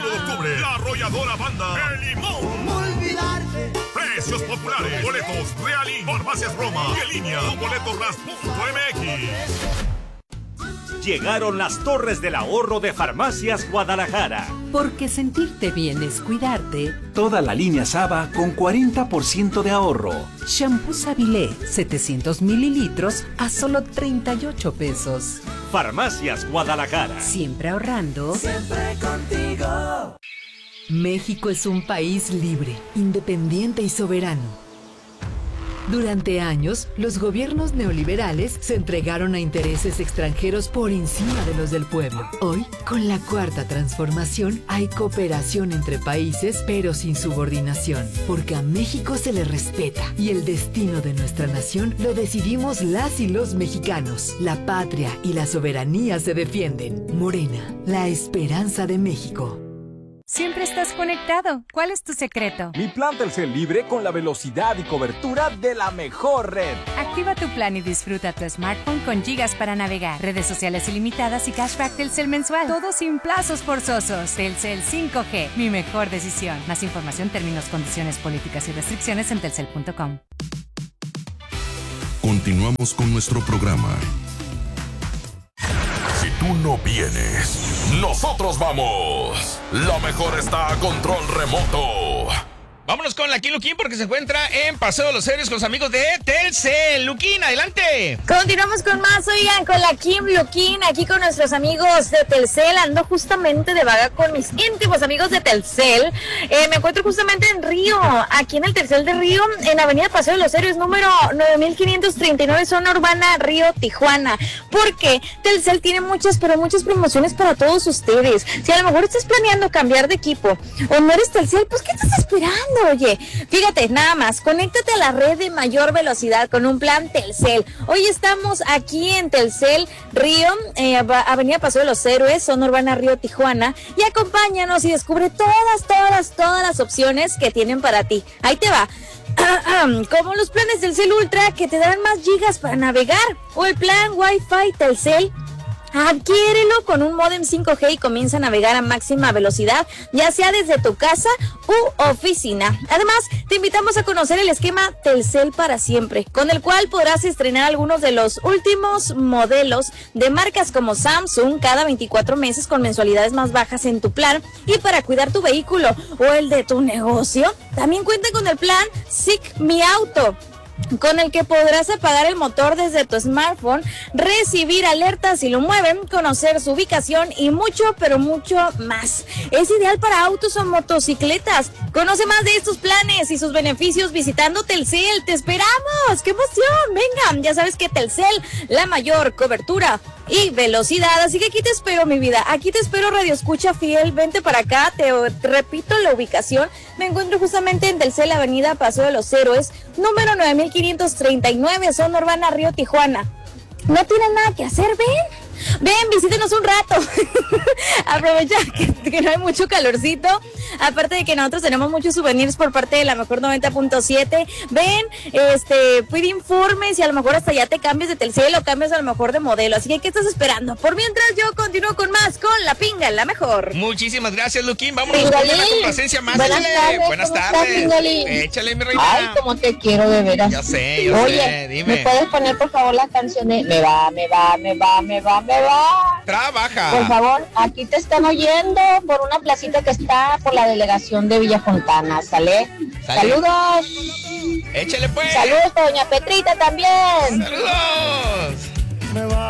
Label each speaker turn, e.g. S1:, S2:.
S1: de octubre, la arrolladora banda El Limón. Olvidarte. Precios populares. Boletos Realín, Farmacias Roma y en línea tu boletosras.mx.
S2: Llegaron las Torres del Ahorro de Farmacias Guadalajara.
S3: Porque sentirte bien es cuidarte.
S4: Toda la línea Saba con 40% de ahorro.
S3: Shampoo Savilé, 700 mililitros a solo 38 pesos.
S2: Farmacias Guadalajara.
S3: Siempre ahorrando.
S5: Siempre contigo.
S3: México es un país libre, independiente y soberano. Durante años, los gobiernos neoliberales se entregaron a intereses extranjeros por encima de los del pueblo. Hoy, con la Cuarta Transformación, hay cooperación entre países, pero sin subordinación, porque a México se le respeta y el destino de nuestra nación lo decidimos las y los mexicanos. La patria y la soberanía se defienden. Morena, la esperanza de México.
S6: Siempre estás conectado. ¿Cuál es tu secreto?
S7: Mi plan Telcel libre con la velocidad y cobertura de la mejor red.
S6: Activa tu plan y disfruta tu smartphone con gigas para navegar, redes sociales ilimitadas y cashback Telcel mensual. Todo sin plazos forzosos. Telcel 5G, mi mejor decisión. Más información, términos, condiciones, políticas y restricciones en telcel.com.
S1: Continuamos con nuestro programa. Si tú no vienes, nosotros vamos. La mejor está a control remoto.
S8: Vámonos con la Kim Luquín porque se encuentra en Paseo de los Héroes con los amigos de Telcel. Luquín, adelante.
S9: Continuamos con más, oigan, con la Kim Luquín, aquí con nuestros amigos de Telcel. Ando justamente de vaga con mis íntimos amigos de Telcel. Me encuentro justamente en Río, aquí en el Telcel de Río, en Avenida Paseo de los Héroes, número 9539, zona urbana Río, Tijuana. Porque Telcel tiene muchas, pero muchas promociones para todos ustedes. Si a lo mejor estás planeando cambiar de equipo o no eres Telcel, pues ¿qué estás esperando? Oye, fíjate, nada más, conéctate a la red de mayor velocidad con un plan Telcel. Hoy estamos aquí en Telcel Río, Avenida Paseo de los Héroes, zona urbana Río, Tijuana, y acompáñanos y descubre todas las opciones que tienen para ti. Ahí te va. Como los planes Telcel Ultra que te darán más gigas para navegar, o el plan Wi-Fi Telcel. Adquiérelo con un módem 5G y comienza a navegar a máxima velocidad, ya sea desde tu casa u oficina. Además, te invitamos a conocer el esquema Telcel para siempre, con el cual podrás estrenar algunos de los últimos modelos de marcas como Samsung cada 24 meses con mensualidades más bajas en tu plan. Y para cuidar tu vehículo o el de tu negocio, también cuenta con el plan SIC Mi Auto, con el que podrás apagar el motor desde tu smartphone, recibir alertas si lo mueven, conocer su ubicación y mucho, pero mucho más. Es ideal para autos o motocicletas. Conoce más de estos planes y sus beneficios visitando Telcel. ¡Te esperamos! ¡Qué emoción! Venga, ya sabes que Telcel, la mayor cobertura y velocidad. Así que aquí te espero, mi vida. Aquí te espero, Radio Escucha Fiel. Vente para acá. Te repito la ubicación. Me encuentro justamente en Telcel, Avenida Paseo de los Héroes, número 9539, zona urbana Río, Tijuana. No tienen nada que hacer, ven, visítenos un rato. Aprovecha que no hay mucho calorcito. Aparte de que nosotros tenemos muchos souvenirs por parte de la mejor 90.7. Ven, pide informes y a lo mejor hasta ya te cambies de Telcel o cambias a lo mejor de modelo. Así que, ¿qué estás esperando? Por mientras yo continúo con más, con la pinga, la mejor.
S8: Muchísimas gracias, Luquín. Vámonos con una complacencia más. Buenas tardes. Échale, mi reina.
S10: Ay, como te quiero, de veras.
S8: Ya sé,
S10: Oye,
S8: dime.
S10: ¿me puedes poner por favor las canciones? Me va.
S8: Trabaja.
S10: Por favor, aquí te están oyendo por una placita que está por la delegación de Villa Fontana, ¿sale? Saludos.
S8: Échale pues.
S10: Saludos, doña Petrita también.
S8: Saludos.
S5: Me va.